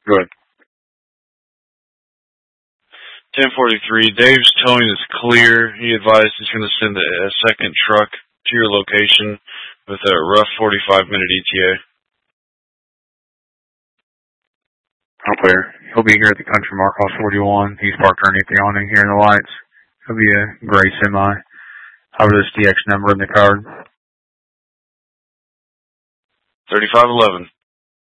Go ahead. 1043. Dave's towing is clear. He advised he's going to send a second truck to your location with a rough 45-minute ETA. I'm clear. He'll be here at the country mark off 41. He's parked underneath the awning here in the lights. He'll be a gray semi. I'll have this DX number in the card. 3511.